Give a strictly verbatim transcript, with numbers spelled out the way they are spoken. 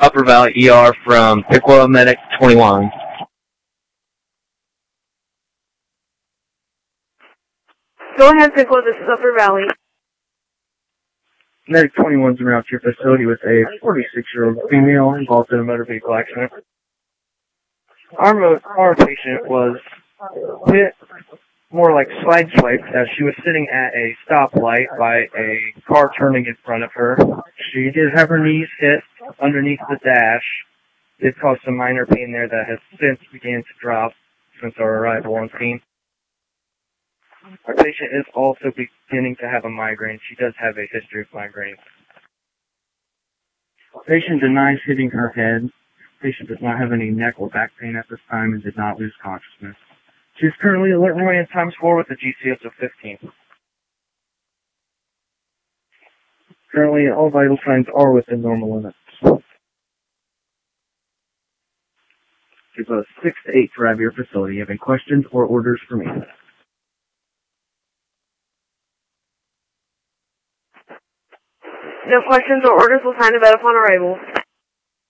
Upper Valley E R from Piqua Medic twenty-one. Go ahead, Piqua. This is Upper Valley. Medic twenty-one is en route to your facility with a forty-six-year-old female involved in a motor vehicle accident. Our, mo our patient was hit more like slide swiped as she was sitting at a stoplight by a car turning in front of her. She did have her knees hit underneath the dash. It caused some minor pain there that has since began to drop since our arrival on scene. Our patient is also beginning to have a migraine. She does have a history of migraines. Patient denies hitting her head. Patient does not have any neck or back pain at this time and did not lose consciousness. She is currently alert and running at times four with a G C S of fifteen. Currently, all vital signs are within normal limits. It's a six to eight to arrive at your facility. You have any questions or orders for me? No questions or orders will find a bed upon arrival.